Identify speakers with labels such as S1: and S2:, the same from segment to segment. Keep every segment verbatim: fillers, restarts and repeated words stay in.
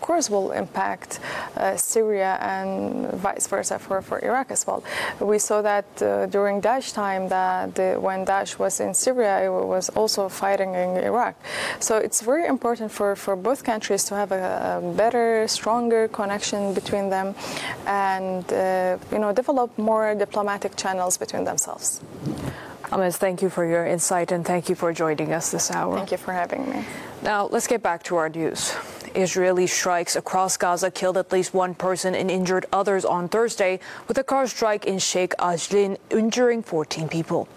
S1: course, will impact uh, Syria and vice versa for, for Iraq as well. We saw that uh, during Daesh time, that the, when Daesh was in Syria, it was also fighting in Iraq. So it's very important for, for both countries to have a, a better, stronger connection between them and, uh, you know, develop more diplomatic channels between themselves.
S2: Ahmez, thank you for your insight and thank you for joining us this hour.
S1: Thank you for having me.
S2: Now, let's get back to our news. Israeli strikes across Gaza killed at least one person and injured others on Thursday, with a car strike in Sheikh Ajlan injuring fourteen people.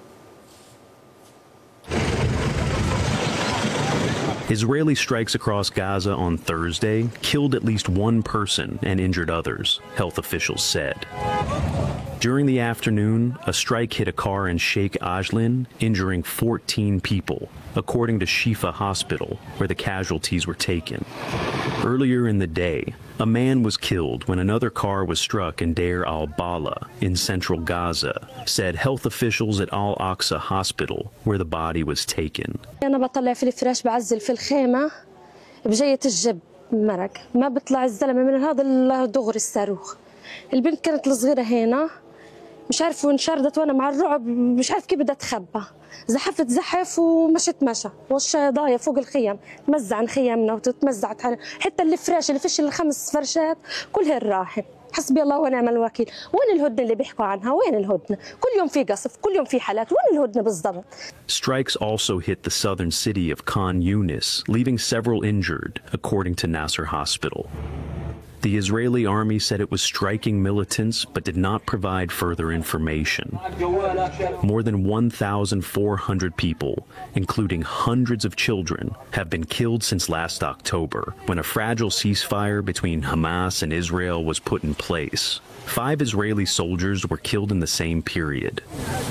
S3: Israeli strikes across Gaza on Thursday killed at least one person and injured others, health officials said. During the afternoon, a strike hit a car in Sheikh Ajlan, injuring fourteen people, according to Shifa Hospital, where the casualties were taken. Earlier in the day, a man was killed when another car was struck in Deir al-Bala in central Gaza, said health officials at Al-Aqsa Hospital, where the body was taken.
S4: أنا بطلع في الفراش بعزل في الخيمة بجية الجب مرق ما بطلع الزلمة من هذا دغري الصاروخ. البنت كانت الصغيرة هنا مش عارف وين شردت وانا مع الرعب مش عارف كيف بدها تخبى. زحفت زحف ومشت مشى والشيضايه فوق الخيم تمزع عن خيامنا وتتمزعت حتى الفراش اللي فيش الخمس فرشات كلها راحت. حسبي الله ونعم الوكيل. وين الهدنه اللي بيحكوا عنها؟ وين الهدنه؟ كل يوم في قصف، كل يوم في حالات، وين الهدنه بالضبط؟
S3: Strikes also hit the southern city of Khan Yunis, leaving several injured, according to Nasser Hospital. The Israeli army said it was striking militants but did not provide further information. More than one thousand four hundred people, including hundreds of children, have been killed since last October, when a fragile ceasefire between Hamas and Israel was put in place. Five Israeli soldiers were killed in the same period.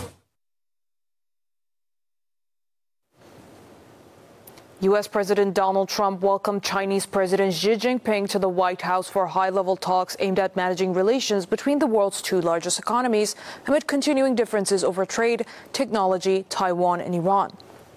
S2: U S President Donald Trump welcomed Chinese President Xi Jinping to the White House for high-level talks aimed at managing relations between the world's two largest economies amid continuing differences over trade, technology, Taiwan, and Iran.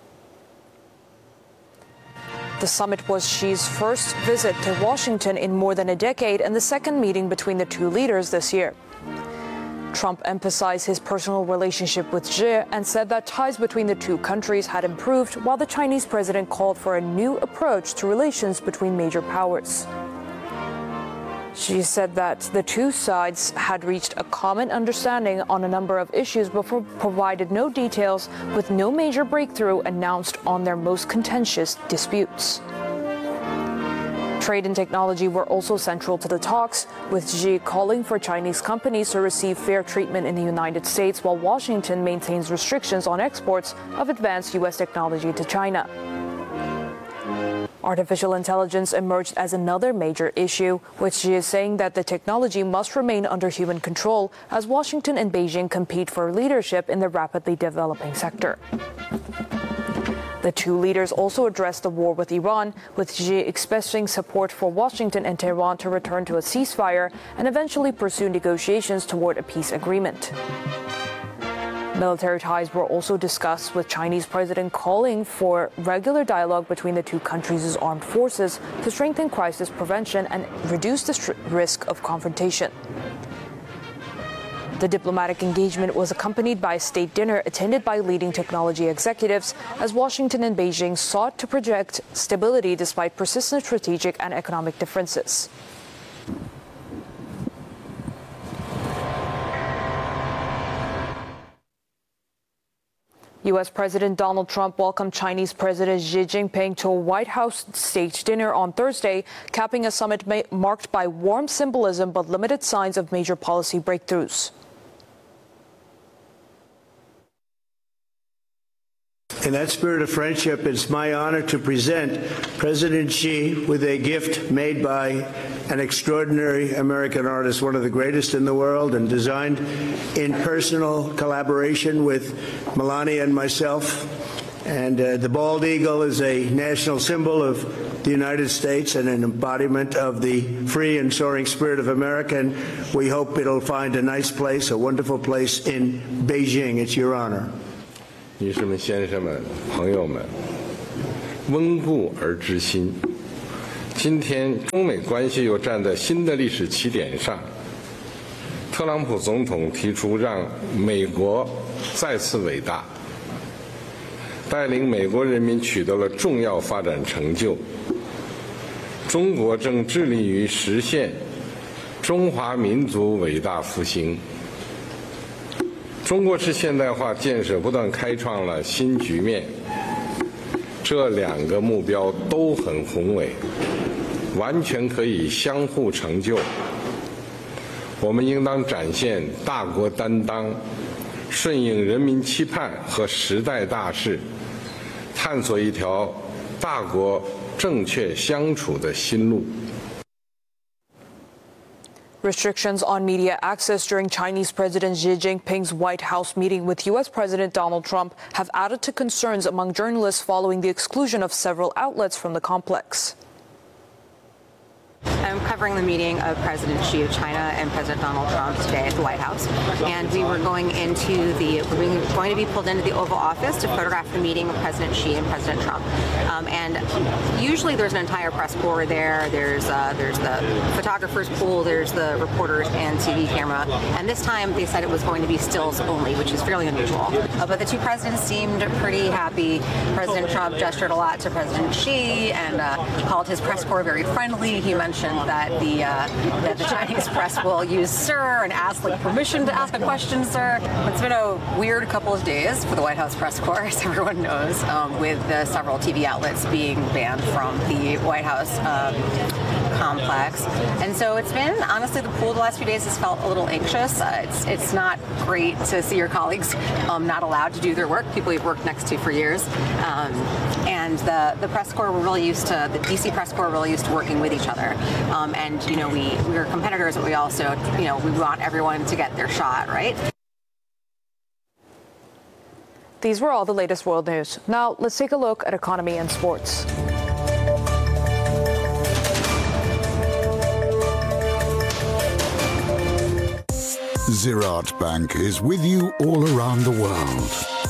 S2: The summit was Xi's first visit to Washington in more than a decade and the second meeting between the two leaders this year. Trump emphasized his personal relationship with Xi and said that ties between the two countries had improved, while the Chinese president called for a new approach to relations between major powers. Xi said that the two sides had reached a common understanding on a number of issues but provided no details, with no major breakthrough announced on their most contentious disputes. Trade and technology were also central to the talks, with Xi calling for Chinese companies to receive fair treatment in the United States while Washington maintains restrictions on exports of advanced U S technology to China. Artificial intelligence emerged as another major issue, with Xi saying that the technology must remain under human control as Washington and Beijing compete for leadership in the rapidly developing sector. The two leaders also addressed the war with Iran, with Xi expressing support for Washington and Tehran to return to a ceasefire and eventually pursue negotiations toward a peace agreement. Military ties were also discussed, with Chinese president calling for regular dialogue between the two countries' armed forces to strengthen crisis prevention and reduce the risk of confrontation. The diplomatic engagement was accompanied by a state dinner attended by leading technology executives, as Washington and Beijing sought to project stability despite persistent strategic and economic differences. U S President Donald Trump welcomed Chinese President Xi Jinping to a White House state dinner on Thursday, capping a summit ma- marked by warm symbolism but limited signs of major policy breakthroughs.
S5: In that spirit of friendship, it's my honor to present President Xi with a gift made by an extraordinary American artist, one of the greatest in the world, and designed in personal collaboration with Melania and myself. And uh, the bald eagle is a national symbol of the United States and an embodiment of the free and soaring spirit of America. And we hope it'll find a nice place, a wonderful place in Beijing. It's your honor.
S6: 女士们、先生们、朋友们，温故而知新， 今天中美关系又站在新的历史起点上，特朗普总统提出让美国再次伟大，带领美国人民取得了重要发展成就。中国正致力于实现中华民族伟大复兴。中国式现代化建设不断开创了新局面，这两个目标都很宏伟，完全可以相互成就。我们应当展现大国担当，顺应人民期盼和时代大势，探索一条大国正确相处的新路。
S2: Restrictions on media access during Chinese President Xi Jinping's White House meeting with U S President Donald Trump have added to concerns among journalists following the exclusion of several outlets from the complex.
S7: I'm covering the meeting of President Xi of China and President Donald Trump today at the White House, and we were going into the we're going to be pulled into the Oval Office to photograph the meeting of President Xi and President Trump. Um, and usually there's an entire press corps there. There's uh, there's the photographers pool, there's the reporters and T V camera. And this time they said it was going to be stills only, which is fairly unusual. Uh, but the two presidents seemed pretty happy. President Trump gestured a lot to President Xi and uh, called his press corps very friendly. He mentioned that the uh, that the Chinese press will use sir and ask like permission to ask a question, sir. It's been a weird couple of days for the White House press corps, as everyone knows, um, with the several T V outlets being banned from the White House um, complex. And so it's been, honestly, the pool the last few days has felt a little anxious. Uh, it's it's not great to see your colleagues um, not allowed to do their work, people you've worked next to for years. Um, and the, the press corps were really used to, the D C press corps were really used to working with each other. Um, and, you know, we, we're competitors, but we also, you know, we want everyone to get their shot, right?
S2: These were all the latest world news. Now, let's take a look at economy and sports.
S8: Ziraat Bank is with you all around the world.